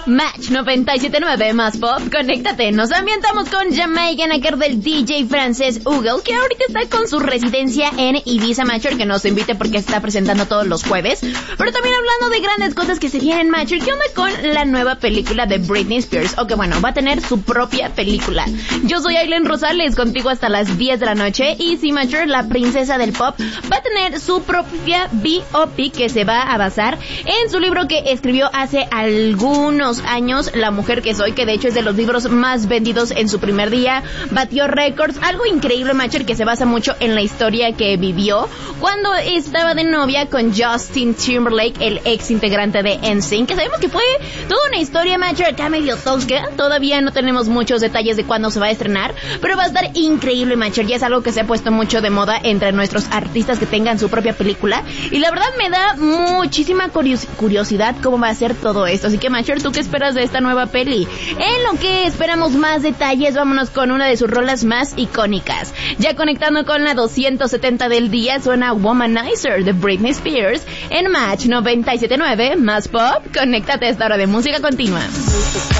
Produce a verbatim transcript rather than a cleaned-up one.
Match noventa y siete punto nueve más pop, conéctate. Nos ambientamos con Jamaican Hacker del D J francés Hugo, que ahorita está con su residencia en Ibiza, Matcher, que nos invite porque se está presentando todos los jueves. Pero también hablando de grandes cosas que se vienen, Matcher, ¿qué onda con la nueva película de Britney Spears? O que bueno, va a tener su propia película. Yo soy Aileen Rosales, contigo hasta las diez de la noche, y sí, Matcher, la princesa del pop, va a tener su propia B O P que se va a basar en su libro que escribió hace algunos años, La mujer que soy, que de hecho es de los libros más vendidos en su primer día, batió récords, algo increíble, Matcher, que se basa mucho en la historia que vivió cuando estaba de novia con Justin Timberlake, el ex integrante de N Sync, que sabemos que fue toda una historia, Matcher, acá medio tosca. Todavía no tenemos muchos detalles de cuándo se va a estrenar, pero va a estar increíble, Matcher, y es algo que se ha puesto mucho de moda entre nuestros artistas que tengan su propia película, y la verdad me da muchísima curios- curiosidad cómo va a ser todo esto. Así que, Matcher, ¿tú qué esperas de esta nueva peli? En lo que esperamos más detalles, vámonos con una de sus rolas más icónicas. Ya conectando con la doscientos setenta del día, suena Womanizer de Britney Spears en Match noventa y siete punto nueve más pop. Conéctate a esta hora de música continua.